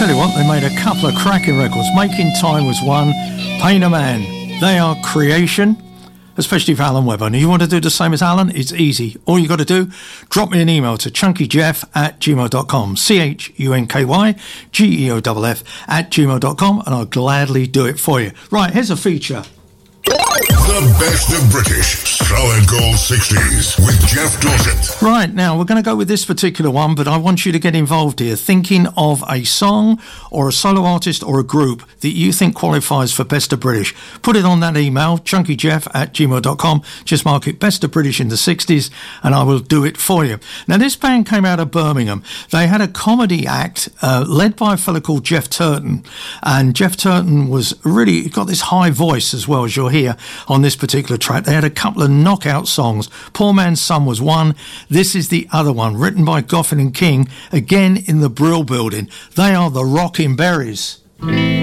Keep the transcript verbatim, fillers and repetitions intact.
tell you what, they made a couple of cracking records. Making Time was one, Pain a Man. They are creation, especially for Alan Webber. And if you want to do the same as Alan, it's easy. All you got to do, drop me an email to chunkyjeff at gmail dot com. C H U N K Y G E O F F at gmail dot com, and I'll gladly do it for you. Right, here's a feature. The best of British solid gold sixties with Jeff Dorset. Right, now we're going to go with this particular one, but I want you to get involved here, thinking of a song or a solo artist or a group that you think qualifies for Best of British. Put it on that email, chunkyjeff at gmail dot com. Just mark it Best of British in the sixties, and I will do it for you. Now, this band came out of Birmingham. They had a comedy act uh, led by a fellow called Jeff Turton, and Jeff Turton was really got this high voice as well, as you'll hear on this particular track. They had a couple of knockout songs. Poor Man's Son was one. This is the other one, written by Goffin and King, again in the Brill Building. They are the Rockin' Berries.